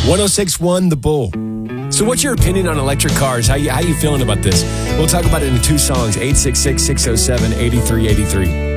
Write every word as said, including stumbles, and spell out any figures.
one oh six point one The Bull. So what's your opinion on electric cars? How you, how you feeling about this? We'll talk about it in two songs, eight six six, six oh seven, eight three eight three.